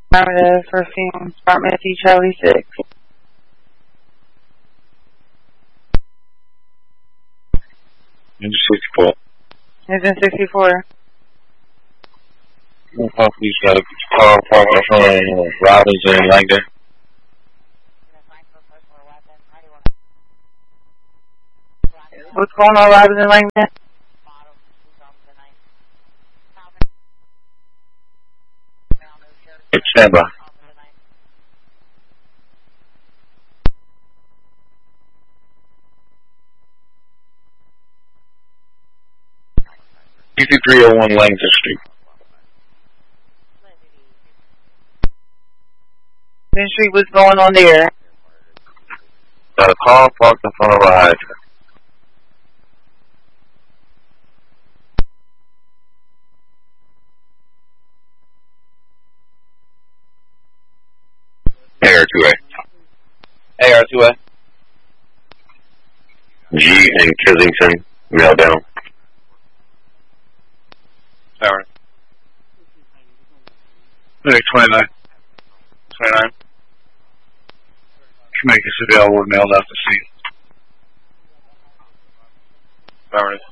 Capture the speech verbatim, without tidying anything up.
Affirmative for Phoenix, Department T Charlie six. Engine sixty-four. Engine sixty-four. Please got a call from Robinson Langdon. What's going on, Robinson Langdon? Stand by. E C three oh one Langdon Street. Main Street, what's going on there? Got a car parked in front of a hydrant. A R two A. A R two A. G in Kensington, mail down. Tower. twenty-nine. twenty-nine. Can make us available and mailed out to see. Tower.